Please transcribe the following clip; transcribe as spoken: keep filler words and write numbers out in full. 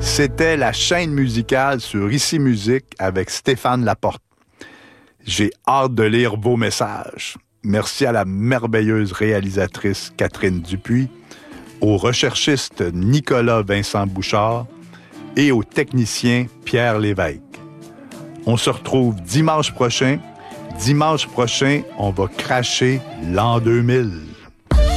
C'était la chaîne musicale sur Ici Musique avec Stéphane Laporte. J'ai hâte de lire vos messages. Merci à la merveilleuse réalisatrice Catherine Dupuis, au recherchiste Nicolas Vincent Bouchard et au technicien Pierre Lévesque. On se retrouve dimanche prochain. Dimanche prochain, on va cracher l'an deux mille.